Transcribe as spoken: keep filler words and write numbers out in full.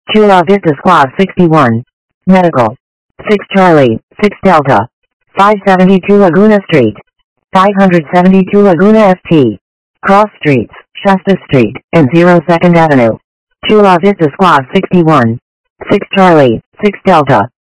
Chula Vista Squad sixty-one. Medical. six Charlie, six Delta. five seventy-two Laguna Street. five seventy-two Laguna S T. Cross Streets, Shasta Street, and zero second Avenue. Chula Vista Squad sixty-one. six Charlie, six Delta.